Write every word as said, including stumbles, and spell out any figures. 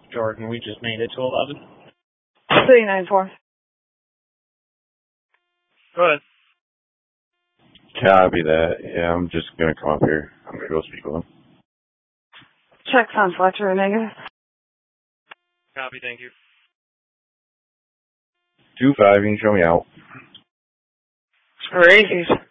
Jordan, we just made it to eleven. three nine four. Go ahead. Copy that. Yeah, I'm just going to come up here. I'm going to go speak with him. Checks on Fletcher, negative. Copy, thank you. two five, you can show me out. Crazy.